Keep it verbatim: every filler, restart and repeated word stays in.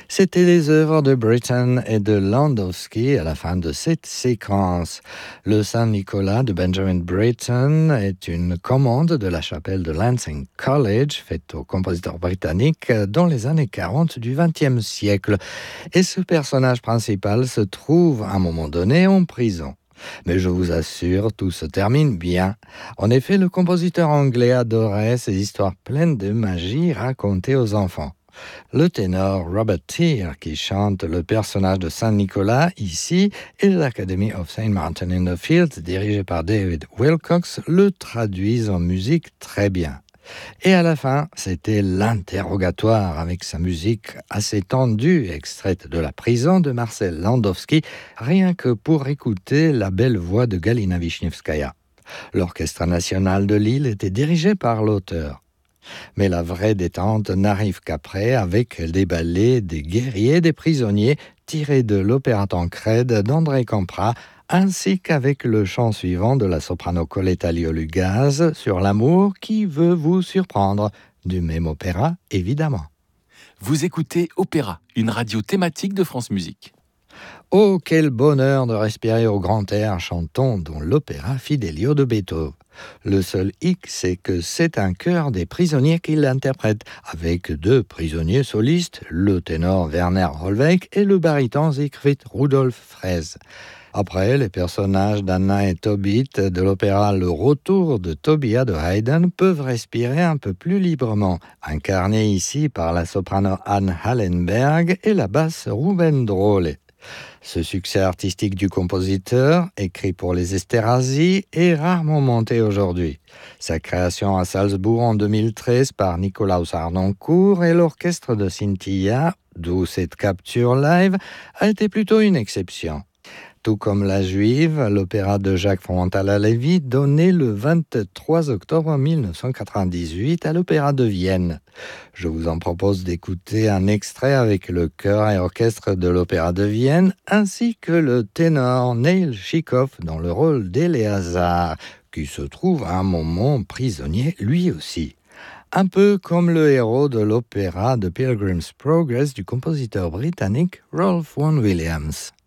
C'étaient les œuvres de Britten et de Landowski à la fin de cette séquence. Le Saint-Nicolas de Benjamin Britten est une commande de la chapelle de Lancing College, faite au compositeur britannique dans les années quarante du vingtième siècle. Et ce personnage principal se trouve à un moment donné en prison. Mais je vous assure, tout se termine bien. En effet, le compositeur anglais adorait ces histoires pleines de magie racontées aux enfants. Le ténor Robert Teare, qui chante le personnage de Saint-Nicolas ici, et l'Academy of Saint Martin in the Fields, dirigée par David Wilcox, le traduisent en musique très bien. Et à la fin, c'était l'interrogatoire avec sa musique assez tendue, extraite de La prison de Marcel Landowski, rien que pour écouter la belle voix de Galina Wisniewskaja. L'Orchestre national de Lille était dirigé par l'auteur. Mais la vraie détente n'arrive qu'après, avec des ballets des guerriers, des prisonniers, tirés de l'opéra Tancrède d'André Campra, ainsi qu'avec le chant suivant de la soprano Coletta Liolugaz sur l'amour qui veut vous surprendre, du même opéra évidemment. Vous écoutez Opéra, une radio thématique de France Musique. Oh, quel bonheur de respirer au grand air chantant dans l'opéra Fidelio de Beethoven. Le seul hic, c'est que c'est un chœur des prisonniers qui l'interprète, avec deux prisonniers solistes, le ténor Werner Hollweg et le baryton Siegfried Rudolf Fraisse. Après, les personnages d'Anna et Tobit de l'opéra Le Retour de Tobia de Haydn peuvent respirer un peu plus librement, incarnés ici par la soprano Anne Hallenberg et la basse Ruben Drole. Ce succès artistique du compositeur, écrit pour les Esterházy, est rarement monté aujourd'hui. Sa création à Salzbourg en deux mille treize par Nikolaus Harnoncourt et l'orchestre de Scintilla, d'où cette capture live, a été plutôt une exception. Tout comme La Juive, l'opéra de Jacques Fromentala-Lévy, donné le vingt-trois octobre mille neuf cent quatre-vingt-dix-huit à l'Opéra de Vienne. Je vous en propose d'écouter un extrait avec le chœur et orchestre de l'Opéra de Vienne, ainsi que le ténor Neil Chikov dans le rôle d'Éléazar, qui se trouve à un moment prisonnier lui aussi. Un peu comme le héros de l'opéra de Pilgrim's Progress du compositeur britannique Rolf Vaughan Williams.